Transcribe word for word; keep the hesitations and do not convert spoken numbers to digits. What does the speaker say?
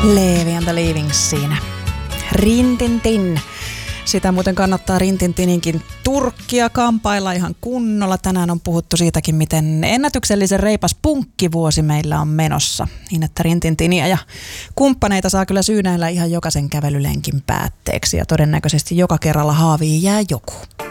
Leevi and the Leavings siinä. Rintintin. Sitä muuten kannattaa Rintintininkin turkkia kampailla ihan kunnolla. Tänään on puhuttu siitäkin, miten ennätyksellisen reipas punkkivuosi meillä on menossa. Niin, että Rintintiniä ja kumppaneita saa kyllä syynäillä ihan jokaisen kävelylenkin päätteeksi. Ja todennäköisesti joka kerralla haaviin jää joku.